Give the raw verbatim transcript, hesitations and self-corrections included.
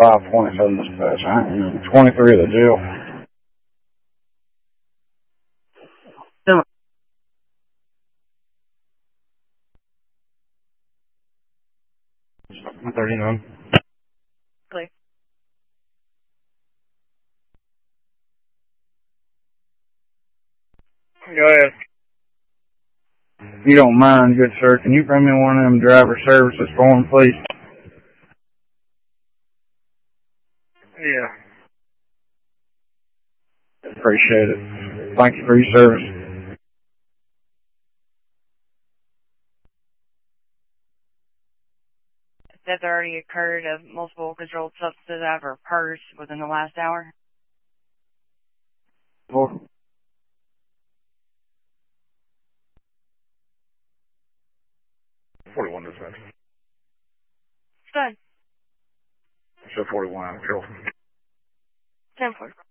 five twenty-seven dispatch. I am twenty-three of the jail. thirty-nine. Clear. Go ahead. If you don't mind, good sir, can you bring me one of them driver services forms, please? Yeah. Appreciate it. Thank you for your service. That's already occurred of multiple controlled substances ever purged within the last hour. Four. forty-one dispatch. Good. So forty-one, I'm sure. ten four.